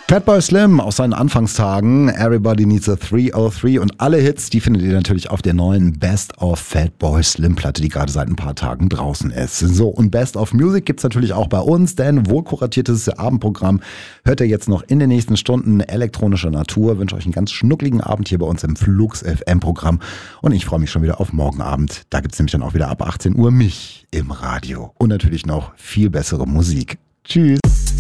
Fatboy Slim aus seinen Anfangstagen, Everybody Needs a 303 und alle Hits, die findet ihr natürlich auf der neuen Best of Fatboy Slim Platte, die gerade seit ein paar Tagen draußen ist. So, und Best of Music gibt's natürlich auch bei uns, denn wohlkuratiertes Abendprogramm hört ihr jetzt noch in den nächsten Stunden elektronischer Natur. Ich wünsche euch einen ganz schnuckligen Abend hier bei uns im Flux FM Programm und ich freue mich schon wieder auf morgen Abend. Da gibt's nämlich dann auch wieder ab 18 Uhr mich im Radio und natürlich noch viel bessere Musik. Tschüss.